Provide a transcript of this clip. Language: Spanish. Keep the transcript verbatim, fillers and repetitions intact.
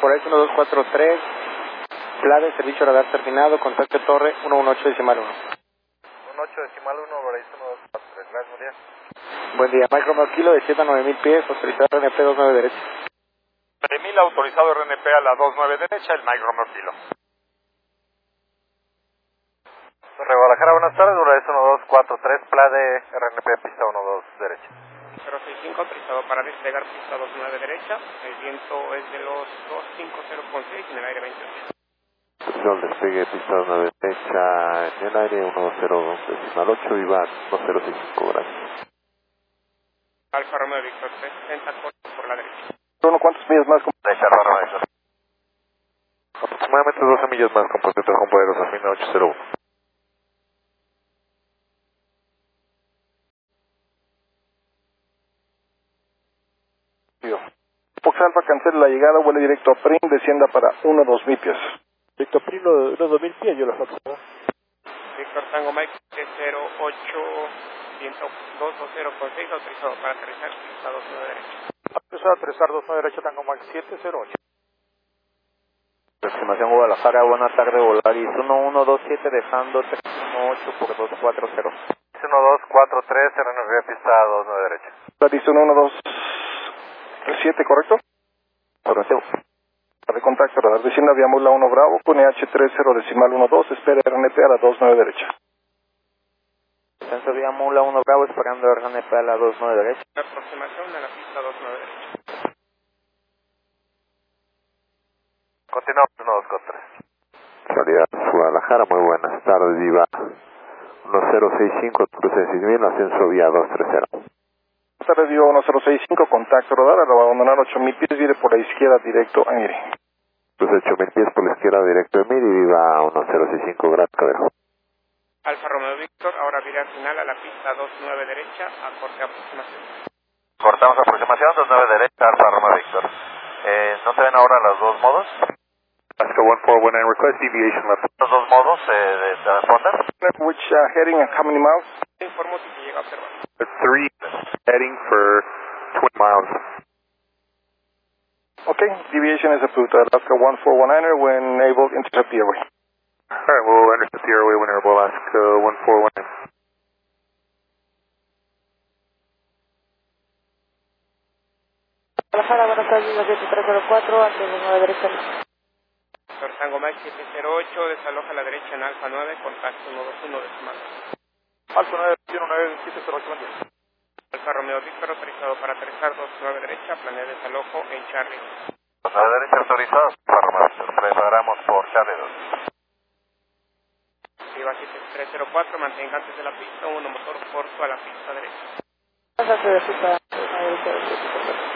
Horizon uno dos cuatro tres, Plade, servicio radar terminado, contacto torre uno uno ocho decimal uno. uno ocho decimal uno, Horizon uno dos cuatro tres, gracias, buen día. Buen día, Mike Romeo Kilo de siete a nueve mil pies, autorizado R N P dos nueve derecha. nueve mil autorizado R N P a la dos nueve derecha, el Mike Romeo Kilo. Torre Guadalajara, buenas tardes, Horizon uno dos cuatro tres, Plade, R N P, pista uno dos derecha. cero seis cinco, autorizado para despegar pista dos nueve derecha, el viento es de los dos cincuenta con seis en el aire veintiocho. Sol despegue pista dos nueve derecha en el aire uno cero dos decimal ocho y va dos cero seis cinco, gracias. Alfa Romeo Víctor trescientos sesenta, corto por la derecha. Bruno, ¿cuántos millas más? Derecha, Alfa Romeo Víctor. Aproximadamente doce millas más con potencia con poderosa, Fina ocho cero uno. Fox Alfa cancela la llegada, vuele directo a Prim, descienda para uno dos mil pies. Directo Prim, uno dos mil pies, yo la Fox. Víctor Tango Mike cero ocho, viento dos dos cero con seis, autorizado para aterrizar pista dos nueve derecha. Autorizado a aterrizar dos nueve derecha, Tango Mike siete cero ocho. Aproximación Guadalajara, buena tarde, Volaris uno uno dos siete dejando tres uno ocho por dos cuatro cero. uno dos cuatro tres, R N P, pista dos nueve derecha. Volaris uno uno dos siete, ¿correcto? Correcto. De contacto, radar descienda vía Mula uno Bravo, con E H tres cero decimal uno dos, espera R N P a la dos nueve derecha. Descenso vía Mula uno Bravo, esperando R N P a la dos nueve derecha. Aproximación a la pista dos nueve derecha. Continuamos, uno dos cuatro tres. Salida Guadalajara, muy buenas tardes, Viva uno cero seis cinco, cruce de seis mil, ascenso vía dos tres cero. Buenas tardes, Viva uno cero seis cinco, contacto radar, al abandonar ocho mil pies, viene por la izquierda directo a Miri. Cruce ocho mil pies por la izquierda directo de Miri, Viva uno cero seis cinco, gracias, Cadejo. Alfa Romeo Víctor, ahora vira final a la pista dos nueve derecha, a corte aproximación. Cortamos aproximación, dos nueve derecha, Alfa Romeo Víctor. Eh, ¿No se ven ahora los dos modos? Alaska one four one nine, request deviation left. Los dos modos eh, de transponder. Which uh, heading and how many miles? Te informo si se llega a observar. Three, heading for twenty miles. Okay, deviation is approved. Alaska one four one niner when able, intercept the airway. Alright, we'll intercept the airway when able, Alaska one four one nine. Guadalajara, buenas tardes, siete tres cero cuatro, antes de nueve derecha. Víctor Tango Mike siete cero ocho, desaloja a la derecha en Alfa nueve, contacto uno dos uno decimal. Alfa nueve uno nueve siete cero ocho, buen día. Alfa Romeo Víctor, autorizado para aterrizar dos nueve derecha, planea desalojo en Charlie. dos nueve derecha autorizados, Alfa Romeo Víctor. Preparamos por Charlie dos. Viva siete tres cero cuatro, mantenga antes de la pista, uno motor corto a la pista derecha. Pásate de pista a la derecha.